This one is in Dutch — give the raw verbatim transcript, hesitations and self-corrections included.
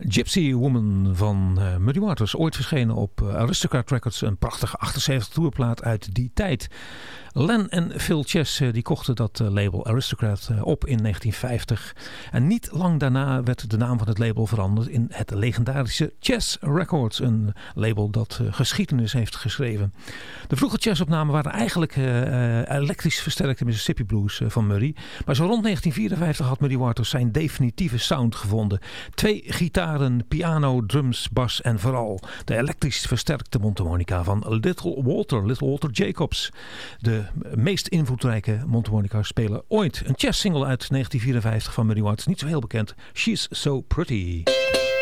Gypsy Woman van uh, Muddy Waters. Ooit verschenen op uh, Aristocrat Records. Een prachtige achtenzeventig toerplaat uit die tijd. Len en Phil Chess uh, die kochten dat uh, label Aristocrat uh, op in negentien vijftig. En niet lang daarna werd de naam van het label veranderd in het legendarische Chess Records. Een label dat uh, geschiedenis heeft geschreven. De vroege Chess-opnamen waren eigenlijk uh, uh, elektrisch versterkte Mississippi Blues uh, van Muddy. Maar zo rond negentien vierenvijftig had Muddy Waters zijn definitieve sound gevonden. Twee gitaren, piano, drums, bas en vooral de elektrisch versterkte mondharmonica van Little Walter, Little Walter Jacobs. De meest invloedrijke mondharmonica speler ooit. Een chess single uit negentien vierenvijftig van Muddy Waters, niet zo heel bekend. She's So Pretty.